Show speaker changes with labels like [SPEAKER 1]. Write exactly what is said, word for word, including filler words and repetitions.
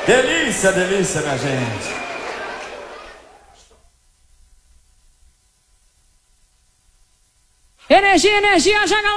[SPEAKER 1] Delícia, delícia, minha gente.
[SPEAKER 2] Energia, energia, joga lá.